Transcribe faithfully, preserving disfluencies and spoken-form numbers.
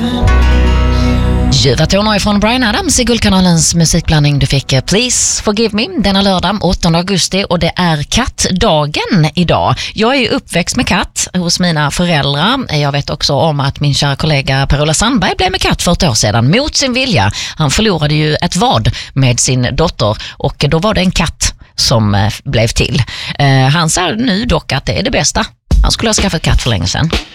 Ljuva toner ifrån Bryan Adams i Guldkanalens musikblandning. Du fick Please Forgive Me denna lördag åttonde augusti och det är kattdagen idag. Jag är ju uppväxt med katt hos mina föräldrar. Jag vet också om att min kära kollega Per-Ola Sandberg blev med katt för ett år sedan mot sin vilja. Han förlorade ju ett vad med sin dotter och då var det en katt som blev till. Han säger nu dock att det är det bästa. Han skulle ha skaffat katt för länge sedan.